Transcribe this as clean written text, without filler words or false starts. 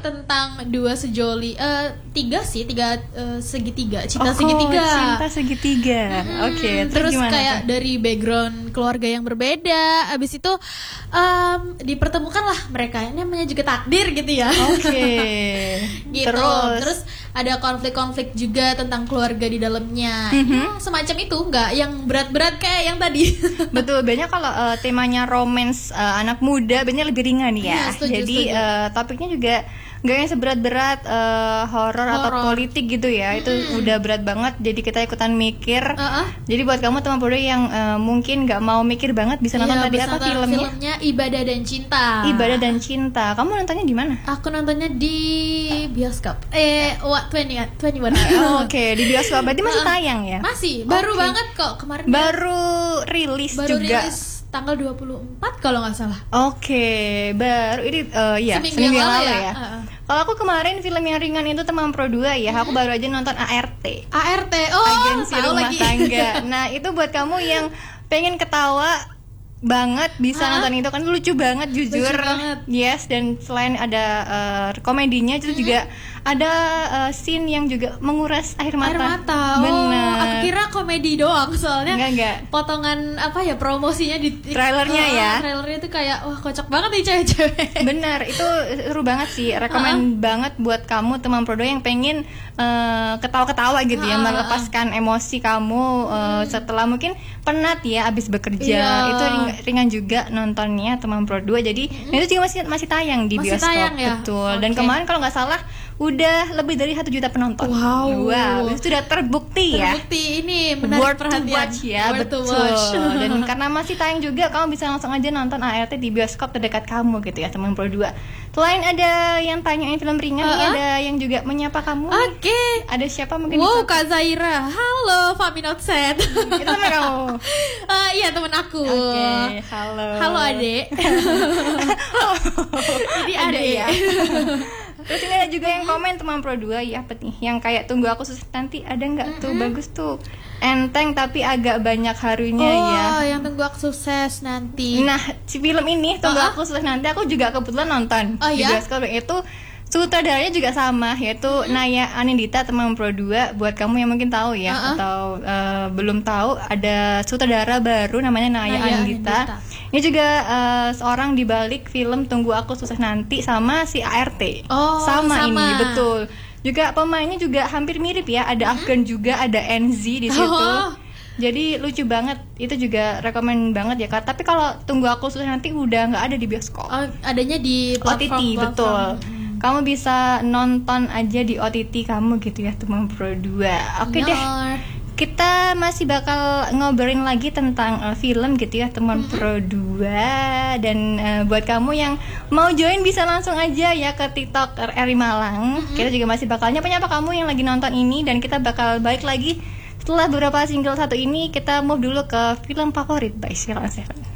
tentang dua sejoli, tiga segitiga, cinta segitiga. Cinta segitiga. Oke, terus gimana kayak tuh? dari background keluarga yang berbeda. Abis itu dipertemukanlah mereka. Ini namanya juga takdir gitu ya. Oke. Gitu. Terus ada konflik-konflik juga tentang keluarga di dalamnya. Ya, semacam itu, nggak yang berat-berat kayak yang tadi. Betul, banyak kalau temanya romance anak muda banyak lebih ringan ya. Jadi topiknya juga nggak yang seberat-berat horor atau politik gitu ya. Itu udah berat banget. Jadi kita ikutan mikir. Jadi buat kamu teman Prodoi yang mungkin nggak mau mikir banget bisa nonton tadi apa filmnya? Filmnya Ibadah dan Cinta. Ibadah dan Cinta. Kamu nontonnya di mana? Aku nontonnya di bioskop. 21. Oke, di bioskop. Berarti masih tayang ya? Masih. Baru banget kok kemarin. Baru rilis juga. Rilis tanggal 24 kalau nggak salah. Oke, baru ini ya seminggu yang lalu ya. Kalau aku kemarin film yang ringan itu Teman Pro 2 ya. Aku baru aja nonton ART. Agensi Rumah Tangga. Nah, itu buat kamu yang pengen ketawa banget bisa nonton itu kan lucu banget jujur. Yes, dan selain ada komedinya itu juga ada scene yang juga menguras air mata. Benar. Aku kira komedi doang soalnya. Enggak. Potongan promosinya di trailernya ya. Trailernya itu kayak wah kocak banget nih cewek-cewek. Benar, itu seru banget sih. Rekomen banget buat kamu teman Prodoi yang pengen ketawa-ketawa gitu ya, melepaskan emosi kamu setelah mungkin penat ya abis bekerja. Itu ringan juga nontonnya teman Pro 2. Jadi itu juga masih tayang di bioskop. Betul. Dan kemarin kalau nggak salah udah lebih dari 1 juta penonton. Wow, itu sudah terbukti ya. Ini menarik perhatian ya, betul. Dan karena masih tayang juga, kamu bisa langsung aja nonton ART di bioskop terdekat kamu gitu ya, teman Pro 2. Selain ada yang tanyain film ringan, ada yang juga menyapa kamu. Oke. Ada siapa mungkin? Wow, Kak Zaira. Halo, Fami Not Set. Itu teman kamu? Iya, teman aku. Oke, halo. Halo, Adek. Jadi Adek ya. Terus ini ada juga yang komen teman Pro 2 ya, apa nih? Yang kayak tunggu aku sukses nanti, ada nggak tuh? Bagus tuh. Enteng tapi agak banyak harunya ya. Oh, yang tunggu aku sukses nanti. Nah, si film ini tunggu aku sukses nanti aku juga kebetulan nonton di bioskop. Itu sutradaranya juga sama, yaitu Naya Anindita teman Pro 2. Buat kamu yang mungkin tahu ya atau belum tahu, ada sutradara baru namanya Naya Anindita. Ini juga seorang di balik film Tunggu Aku Sukses Nanti sama si ART. Sama ini, betul. Juga pemainnya juga hampir mirip ya, ada Afgan juga, ada NZ di situ. Jadi lucu banget, itu juga rekomen banget ya Kak. Tapi kalau Tunggu Aku Sukses Nanti udah nggak ada di bioskop. Adanya di platform, OTT, betul. Kamu bisa nonton aja di OTT kamu gitu ya, teman Pro 2. Oke deh. Kita masih bakal ngobrolin lagi tentang film gitu ya, teman Pro 2. Dan buat kamu yang mau join bisa langsung aja ya ke TikTok RRI Malang. Kita juga masih bakal nyapa-nyapa kamu yang lagi nonton ini. Dan kita bakal balik lagi setelah beberapa single satu ini. Kita move dulu ke film favorit by Sheila on 7.